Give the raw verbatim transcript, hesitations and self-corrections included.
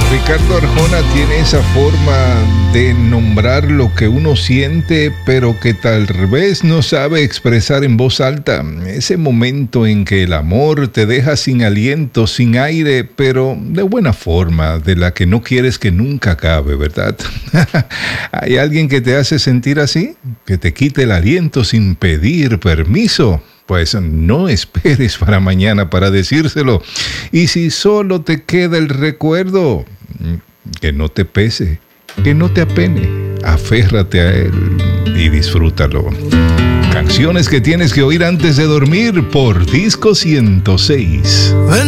Ricardo Arjona tiene esa forma de nombrar lo que uno siente, pero que tal vez no sabe expresar en voz alta. Ese momento en que el amor te deja sin aliento, sin aire, pero de buena forma, de la que no quieres que nunca acabe, ¿verdad? ¿Hay alguien que te hace sentir así? ¿Que te quite el aliento sin pedir permiso? Pues no esperes para mañana para decírselo. Y si solo te queda el recuerdo, que no te pese, que no te apene, aférrate a él y disfrútalo. Canciones que tienes que oír antes de dormir por Disco ciento seis.